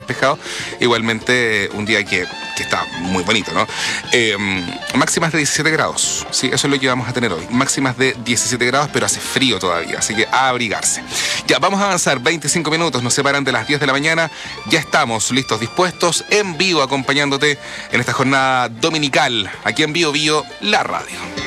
despejado. Igualmente un día que está muy bonito, ¿no? Máximas de 17 grados, sí, eso es lo que vamos a tener hoy. Máximas de 17 grados, pero hace frío todavía, así que a abrigarse. Ya, vamos a avanzar, 25 minutos nos separan de las 10 de la mañana. Ya estamos listos, dispuestos, en vivo, acompañándote en esta jornada dominical, aquí en Bio Bio, la radio.